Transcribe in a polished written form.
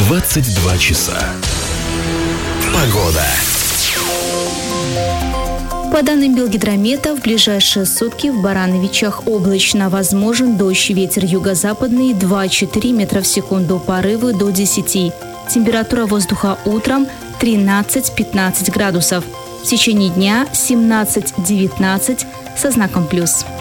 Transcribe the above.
22 часа. Погода. По данным Белгидромета, в ближайшие сутки в Барановичах облачно. Возможен дождь, ветер юго-западный 2-4 метра в секунду, порывы до 10. Температура воздуха утром 13-15 градусов. В течение дня 17-19 со знаком плюс.